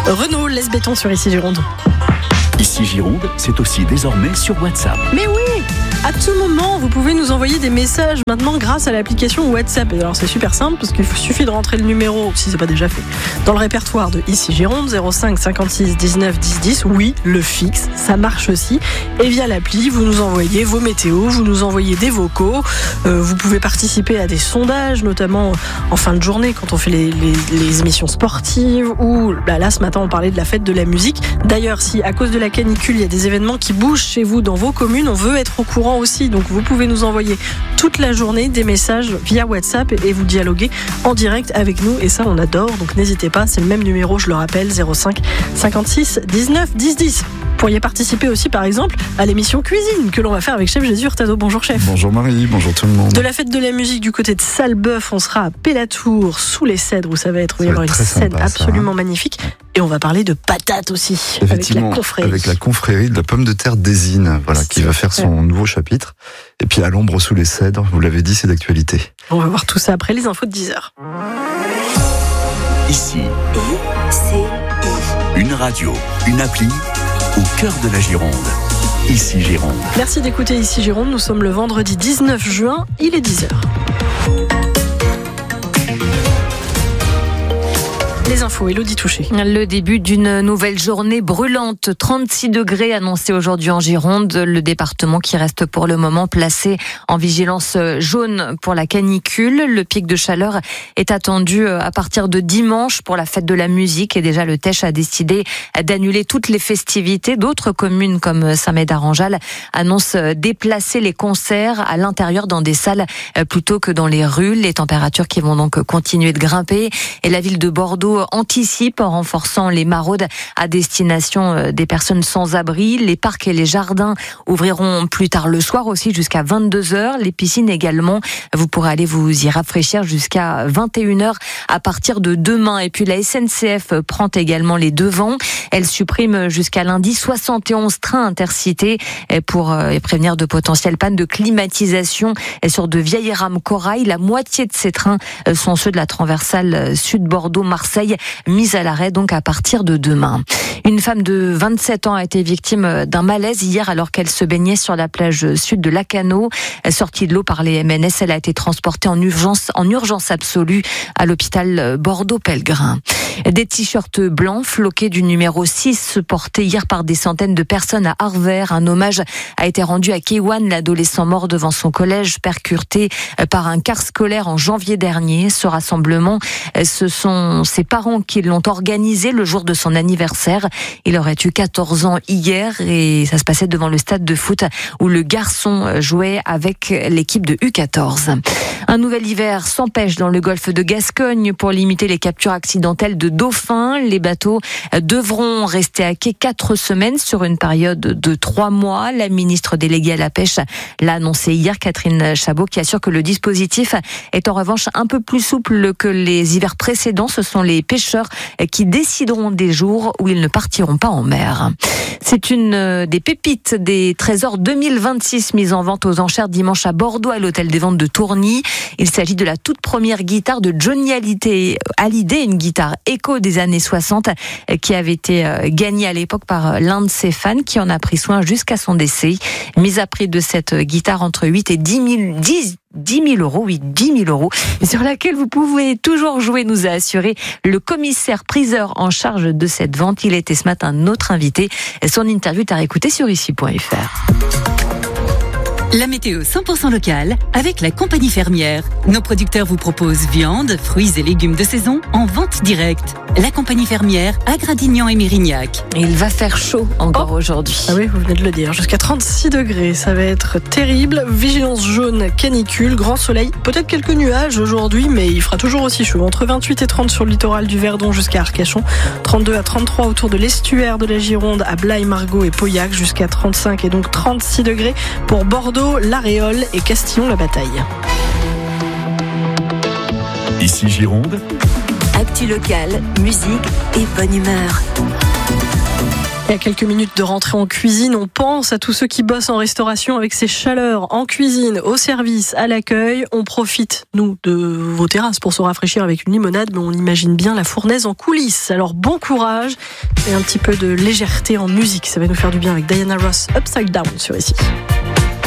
Renaud laisse béton sur Ici Gironde. Ici Gironde, c'est aussi désormais sur WhatsApp. Mais oui, à tout moment, vous pouvez nous envoyer des messages maintenant grâce à l'application WhatsApp. Et alors c'est super simple parce qu'il suffit de rentrer le numéro, si c'est pas déjà fait, dans le répertoire de Ici Gironde, 05 56 19 10 10. Oui, le fixe, ça marche aussi. Et via l'appli, vous nous envoyez vos météos, vous nous envoyez des vocaux. Vous pouvez participer à des sondages, notamment en fin de journée quand on fait les émissions sportives. Ou là, ce matin, on parlait de la fête de la musique. D'ailleurs, si à cause de la canicule, il y a des événements qui bougent chez vous dans vos communes, on veut être au courant aussi. Donc vous pouvez nous envoyer toute la journée des messages via WhatsApp et vous dialoguer en direct avec nous. Et ça, on adore. Donc n'hésitez pas, c'est le même numéro, je le rappelle, 05 56 19 10 10. Vous pourriez participer aussi, par exemple, à l'émission Cuisine que l'on va faire avec Chef Jésus Hurtado. Bonjour Chef. Bonjour Marie, bonjour tout le monde. De la fête de la musique du côté de Sallebeuf, on sera à Pellatour, sous les cèdres, où ça va être, il va y avoir une scène sympa, absolument magnifique. Et on va parler de patates aussi, avec la confrérie. Avec la confrérie de la pomme de terre d'Ésine, qui va faire son nouveau chapitre. Et puis à l'ombre sous les cèdres, vous l'avez dit, c'est d'actualité. On va voir tout ça après les infos de 10h. Ici, une radio, une appli, au cœur de la Gironde. Ici Gironde. Merci d'écouter Ici Gironde. Nous sommes le vendredi 19 juin, il est 10h. Les infos, Élodie Touché. Le début d'une nouvelle journée brûlante, 36 degrés annoncés aujourd'hui en Gironde. Le département qui reste pour le moment placé en vigilance jaune pour la canicule. Le pic de chaleur est attendu à partir de dimanche pour la fête de la musique. Et déjà, le Teche a décidé d'annuler toutes les festivités. D'autres communes comme Saint-Médard-en-Jalles annoncent déplacer les concerts à l'intérieur dans des salles plutôt que dans les rues. Les températures qui vont donc continuer de grimper. Et la ville de Bordeaux anticipe en renforçant les maraudes à destination des personnes sans abri. Les parcs et les jardins ouvriront plus tard le soir aussi jusqu'à 22h. Les piscines également. Vous pourrez aller vous y rafraîchir jusqu'à 21h à partir de demain. Et puis la SNCF prend également les devants. Elle supprime jusqu'à lundi 71 trains intercités pour prévenir de potentielles pannes de climatisation sur de vieilles rames corail. La moitié de ces trains sont ceux de la transversale Sud-Bordeaux-Marseille, mise à l'arrêt donc à partir de demain. Une femme de 27 ans a été victime d'un malaise hier alors qu'elle se baignait sur la plage sud de Lacanau. Sortie de l'eau par les MNS, elle a été transportée en urgence absolue à l'hôpital Bordeaux-Pellegrin. Des t-shirts blancs floqués du numéro 6 portés hier par des centaines de personnes à Arvers. Un hommage a été rendu à Kéwan, l'adolescent mort devant son collège, percuté par un car scolaire en janvier dernier. Ce rassemblement, ce sont ses parents qui l'ont organisé le jour de son anniversaire. Il aurait eu 14 ans hier et ça se passait devant le stade de foot où le garçon jouait avec l'équipe de U14. Un nouvel hiver s'empêche dans le golfe de Gascogne pour limiter les captures accidentelles de dauphins. Les bateaux devront rester à quai 4 semaines sur une période de 3 mois. La ministre déléguée à la pêche l'a annoncé hier, Catherine Chabot, qui assure que le dispositif est en revanche un peu plus souple que les hivers précédents. Ce sont les pêcheurs qui décideront des jours où ils ne partiront pas en mer. C'est une des pépites des trésors 2026 mise en vente aux enchères dimanche à Bordeaux à l'hôtel des ventes de Tourny. Il s'agit de la toute première guitare de Johnny Hallyday, une guitare écho des années 60 qui avait été gagnée à l'époque par l'un de ses fans qui en a pris soin jusqu'à son décès. Mise à prix de cette guitare entre 8 et 10 000 euros, oui, 10 000 euros, sur laquelle vous pouvez toujours jouer, nous a assuré le commissaire priseur en charge de cette vente. Il était ce matin notre invité. Son interview est à réécouter sur ici.fr. La météo 100% locale avec la compagnie fermière. Nos producteurs vous proposent viande, fruits et légumes de saison en vente directe. La compagnie fermière à Gradignan et Mérignac. Il va faire chaud encore aujourd'hui. Ah oui, vous venez de le dire. Jusqu'à 36 degrés. Ça va être terrible. Vigilance jaune, canicule, grand soleil. Peut-être quelques nuages aujourd'hui, mais il fera toujours aussi chaud. Entre 28 et 30 sur le littoral du Verdon jusqu'à Arcachon. 32 à 33 autour de l'estuaire de la Gironde à Blaye, Margaux et Pauillac. Jusqu'à 35 et donc 36 degrés pour Bordeaux, La Réole et Castillon-la-Bataille. Ici Gironde. Actu locale, musique et bonne humeur. Et à quelques minutes de rentrer en cuisine, on pense à tous ceux qui bossent en restauration avec ces chaleurs, en cuisine, au service, à l'accueil. On profite, nous, de vos terrasses pour se rafraîchir avec une limonade, mais on imagine bien la fournaise en coulisses. Alors bon courage et un petit peu de légèreté en musique. Ça va nous faire du bien avec Diana Ross, Upside Down sur ici.